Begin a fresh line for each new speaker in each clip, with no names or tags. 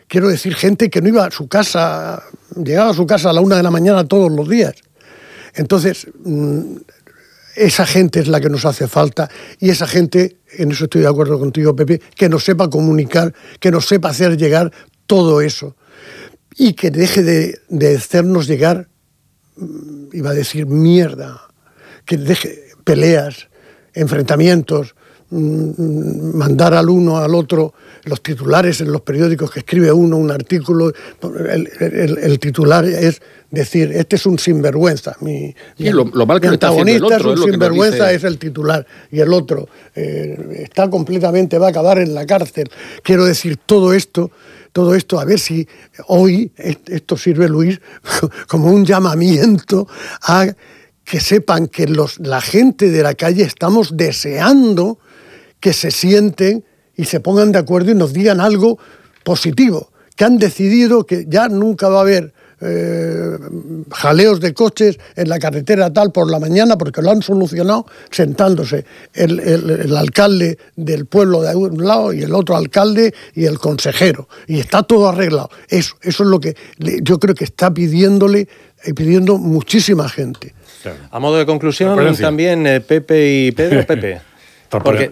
quiero decir, gente que no iba a su casa, llegaba a su casa a la 1 de la mañana todos los días. Entonces, esa gente es la que nos hace falta, y esa gente, en eso estoy de acuerdo contigo, Pepe, que nos sepa comunicar, que nos sepa hacer llegar todo eso, y que deje de hacernos llegar, iba a decir mierda, que deje peleas, enfrentamientos, mandar al uno al otro, los titulares en los periódicos que escribe uno un artículo, el titular es decir, este es un sinvergüenza,
lo mal que
mi antagonista
el otro,
es un sinvergüenza, es el titular, y el otro está completamente, va a acabar en la cárcel. Quiero decir, todo esto, a ver si hoy esto sirve, Luis, como un llamamiento a que sepan que la gente de la calle estamos deseando que se sienten y se pongan de acuerdo y nos digan algo positivo, que han decidido que ya nunca va a haber jaleos de coches en la carretera tal por la mañana, porque lo han solucionado sentándose el alcalde del pueblo de un lado y el otro alcalde y el consejero, y está todo arreglado. Eso es lo que yo creo que está pidiendo muchísima gente.
Claro. A modo de conclusión, también Pepe y Pedro. Pepe. Porque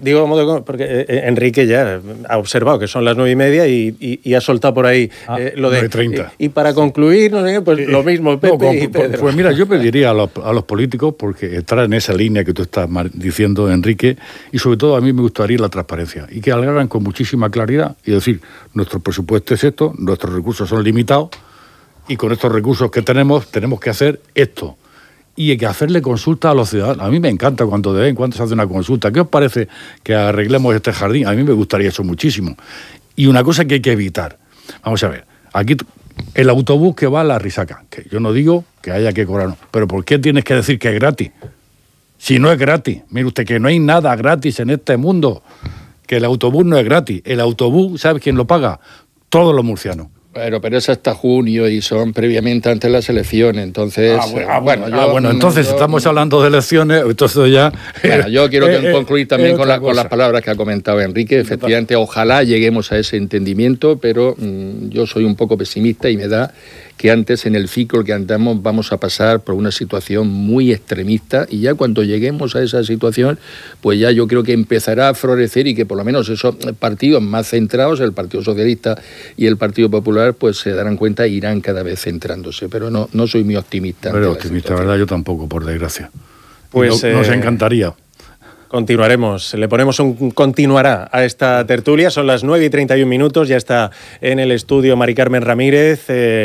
Enrique ya ha observado que son las 9:30 y ha soltado por ahí lo de
9:30.
Y para concluir, no sé, pues lo mismo, Pepe y Pedro.
Pues mira, yo pediría a los políticos, porque estar en esa línea que tú estás diciendo, Enrique, y sobre todo a mí me gustaría la transparencia, y que hablaran con muchísima claridad y decir, nuestro presupuesto es esto, nuestros recursos son limitados, y con estos recursos que tenemos que hacer esto. Y hay que hacerle consulta a los ciudadanos. A mí me encanta cuando de vez en cuando se hace una consulta. ¿Qué os parece que arreglemos este jardín? A mí me gustaría eso muchísimo. Y una cosa que hay que evitar. Vamos a ver, aquí el autobús que va a la Risaca, que yo no digo que haya que cobrar, pero ¿por qué tienes que decir que es gratis? Si no es gratis. Mire usted que no hay nada gratis en este mundo, que el autobús no es gratis. El autobús, ¿sabe quién lo paga? Todos los murcianos.
Pero es hasta junio y son previamente antes las elecciones, entonces...
Entonces estamos hablando de elecciones, entonces ya...
Bueno, yo quiero concluir también con las palabras que ha comentado Enrique. Efectivamente, ojalá lleguemos a ese entendimiento, pero yo soy un poco pesimista y me da que antes, en el ciclo que andamos, vamos a pasar por una situación muy extremista, y ya cuando lleguemos a esa situación, pues ya yo creo que empezará a florecer, y que por lo menos esos partidos más centrados, el Partido Socialista y el Partido Popular, pues se darán cuenta e irán cada vez centrándose. Pero no soy muy optimista.
Pero optimista, ¿verdad? Yo tampoco, por desgracia.
Pues
nos encantaría.
Continuaremos, le ponemos un continuará a esta tertulia. Son las 9:31, ya está en el estudio Mari Carmen Ramírez.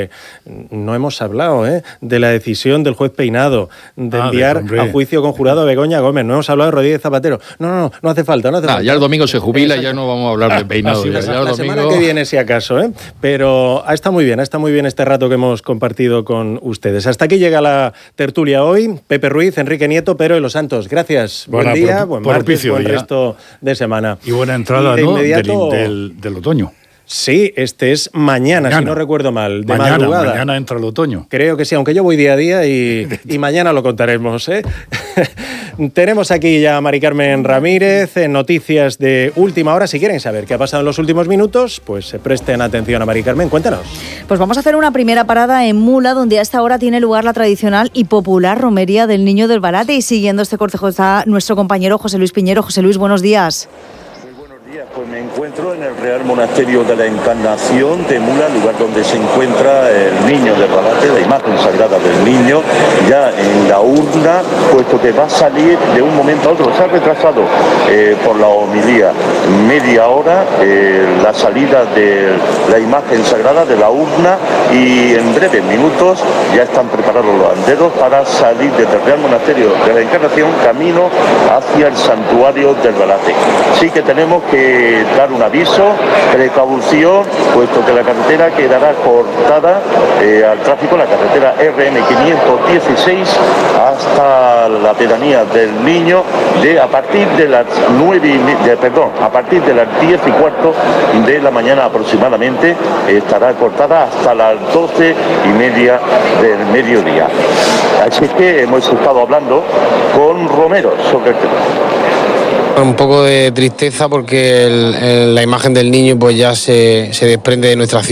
No hemos hablado de la decisión del juez Peinado de enviar a juicio conjurado a Begoña Gómez. No hemos hablado de Rodríguez Zapatero. No hace falta.
Ya el domingo se jubila y ya no vamos a hablar de Peinado.
La semana que viene, si acaso. Pero está muy bien este rato que hemos compartido con ustedes. Hasta aquí llega la tertulia hoy. Pepe Ruiz, Enrique Nieto, Pero de los Santos. Gracias. Buen día. Buen martes, buen resto de semana.
Y buena entrada, ¿no? Del otoño.
Sí, este es mañana, si no recuerdo mal, de madrugada.
Mañana entra el otoño.
Creo que sí, aunque yo voy día a día y mañana lo contaremos. Tenemos aquí ya a Mari Carmen Ramírez, noticias de última hora. Si quieren saber qué ha pasado en los últimos minutos, pues presten atención a Mari Carmen. Cuéntanos.
Pues vamos a hacer una primera parada en Mula, donde a esta hora tiene lugar la tradicional y popular romería del Niño del Balate. Y siguiendo este cortejo está nuestro compañero José Luis Piñero. José Luis, buenos días.
Pues me encuentro en el Real Monasterio de la Encarnación de Mula, lugar donde se encuentra el Niño del Balate, la imagen sagrada del niño, ya en la urna, puesto que va a salir de un momento a otro. Se ha retrasado por la homilía media hora la salida de la imagen sagrada de la urna, y en breves minutos ya están preparados los anderos para salir desde el Real Monasterio de la Encarnación camino hacia el Santuario del Balate. Sí que tenemos que dar un aviso, precaución, puesto que la carretera quedará cortada al tráfico, la carretera RM516 hasta la pedanía del Niño, a partir de las 10:15 de la mañana aproximadamente, estará cortada hasta las 12:30 del mediodía. Así que hemos estado hablando con romeros sobre el tema.
Un poco de tristeza porque la imagen del niño pues ya se desprende de nuestra ciudad.